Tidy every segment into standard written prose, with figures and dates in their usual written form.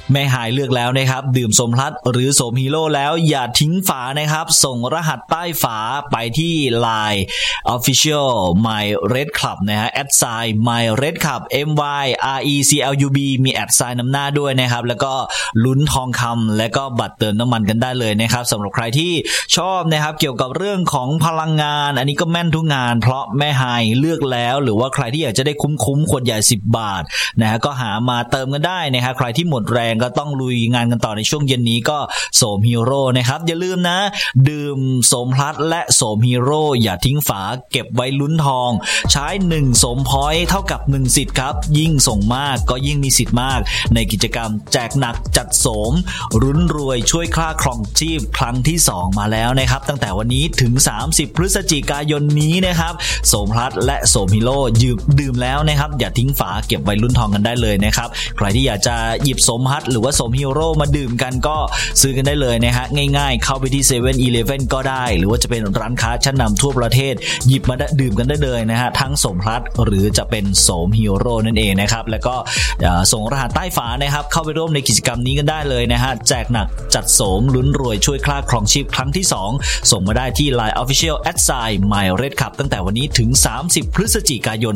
แม่หายเลือกแล้วนะครับดื่มโสมพลัสหรือโสมฮีโร่แล้วอย่าทิ้งฝานะครับส่งรหัสใต้ฝาไปที่ LINE Official My Red Club นะฮะ @My Red Club MYRECLUB มี@นำหน้าด้วยนะครับแล้วก็ลุ้นทองคำและก็บัตรเติมน้ำมันกันได้เลยนะครับสำหรับใครที่ชอบนะครับเกี่ยวกับเรื่องของพลังงานอันนี้ก็แม่นทุกงานเพราะแม่หายเลือกแล้วหรือว่าใครที่อยากจะได้คุ้มขวดใหญ่10 บาทนะฮะก็หามาเติมกันได้นะครับใครที่หมดแรงก็ต้องลุยงานกันต่อในช่วงเย็นนี้ก็โสมฮีโร่นะครับอย่าลืมนะดื่มโสมพลัสและโสมฮีโร่อย่าทิ้งฝาเก็บไว้ลุ้นทองใช้1โสมพอยต์เท่ากับ1สิทธิ์ครับยิ่งส่งมากก็ยิ่งมีสิทธิ์มากในกิจกรรมแจกหนักจัดโสมรุ้นรวยช่วยค่าครองชีพครั้งที่2มาแล้วนะครับตั้งแต่วันนี้ถึง30พฤศจิกายนนี้นะครับโสมพลัสและโสมฮีโร่ดื่มแล้วนะครับอย่าทิ้งฝาเก็บไว้ลุ้นทองกันได้เลยนะครับใครที่อยากจะหยิบโสมพลัสหรือว่าโสมฮีโร่มาดื่มกันก็ซื้อกันได้เลยนะฮะง่ายๆเข้าไปที่ 7-Eleven ก็ได้หรือว่าจะเป็นร้านค้าชั้นนำทั่วประเทศหยิบมาดื่มกันได้เลยนะฮะทั้งโสมพลัสหรือจะเป็นโสมฮีโร่นั่นเองนะครับแล้วก็ส่งรหัสใต้ฝานะครับเข้าไปร่วมในกิจกรรมนี้กันได้เลยนะฮะแจกหนักจัดโสมลุ้นรวยช่วยค่าครองชีพครั้งที่2ส่งมาได้ที่ LINE Official @My Red Club ตั้งแต่วันนี้ถึง30พฤศจิกายน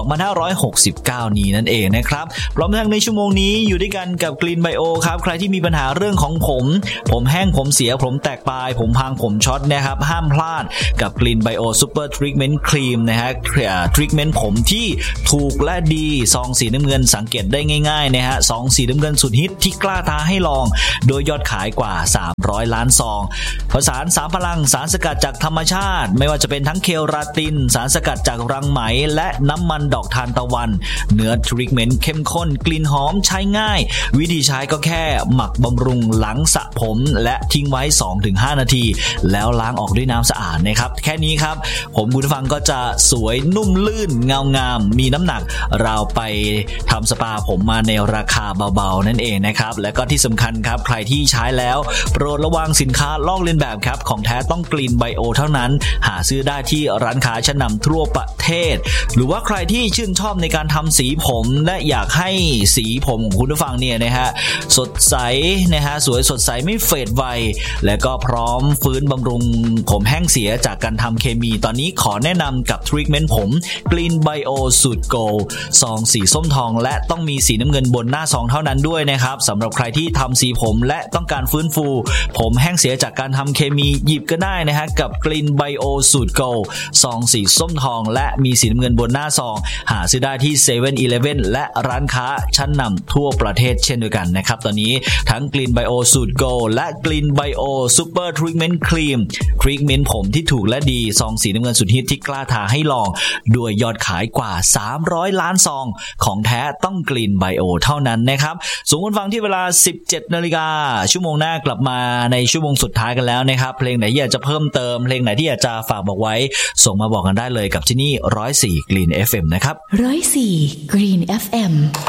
2569นี้นั่นเองนะครับพร้อมทั้งในชั่วโมงนี้อยู่ด้วยกันกับ Green Bio ครับใครที่มีปัญหาเรื่องของผมแห้งผมเสียผมแตกปลายผมพังผมช็อตนะครับห้ามพลาดกับ Green Bio Super Treatment Cream นะฮะtreatment ผมที่ถูกและดีซองสีน้ำเงินสังเกตได้ง่ายๆนะฮะซองสีน้ำเงินสุดฮิตที่กล้าท้าให้ลองโดยยอดขายกว่า300ล้านซองผสาน3พลังสารสกัดจากธรรมชาติไม่ว่าจะเป็นทั้งเคราตินสารสกัดจากรังไหมและน้ำมันดอกทานตะวันเนื้อทรีทเมนต์เข้มข้นกลิ่นหอมใช้ง่ายวิธีใช้ก็แค่หมักบำรุงหลังสระผมและทิ้งไว้ 2-5 นาทีแล้วล้างออกด้วยน้ำสะอาดนะครับแค่นี้ครับผมคุณผู้ฟังก็จะสวยนุ่มลื่นเงางามมีน้ำหนักเราไปทำสปาผมมาในราคาเบาๆนั่นเองนะครับและก็ที่สำคัญครับใครที่ใช้แล้วโปรดระวังสินค้าลอกเลียนแบบครับของแท้ต้องกรีนไบโอเท่านั้นหาซื้อได้ที่ร้านค้าชั้นนำทั่วประเทศหรือว่าใครที่ชื่นชอบในการทำสีผมและอยากให้สีผมของคุณผู้ฟังเนี่ยนะฮะสดใสนะฮะสวยสดใสไม่เฟดไวและก็พร้อมฟื้นบำรุงผมแห้งเสียจากการทำเคมีตอนนี้ขอแนะนำกับทรีทเมนต์ผมกรีนไบโอสูตรโกลด์ซองสีส้มทองและต้องมีสีน้ำเงินบนหน้าซองเท่านั้นด้วยนะครับสำหรับใครที่ทำสีผมและต้องการฟื้นฟูผมแห้งเสียจากการทำเคมีหยิบก็ได้นะฮะกับกรีนไบโอสูตรโกลด์ซองสีส้มทองและมีสีน้ำเงินบนหน้าซองหาซื้อได้ที่ 7-Eleven และร้านค้าชั้นนำทั่วประเทศเช่นเดียวกันนะครับตอนนี้ทั้งกรีนไบโอสูตรโกลด์และกรีนไบโอซูเปอร์ทรีทเมนต์ครีมทรีทเมนต์ผมที่ถูกและดีซองสีน้ำเงินสุดฮิตที่กล้าท้าให้ลองด้วยยอดขายกว่า300ล้านซองของแท้ต้องกรีนไบโอเท่านั้นนะครับส่งคุณฟังที่เวลา 17:00 น.ชั่วโมงหน้ากลับมาในชั่วโมงสุดท้ายกันแล้วนะครับเพลงไหนอยากจะเพิ่มเติมเพลงไหนที่อยากจะฝากบอกไว้ส่งมาบอกกันได้เลยกับที่นี่104 Green FM นะครับ 104 Green FM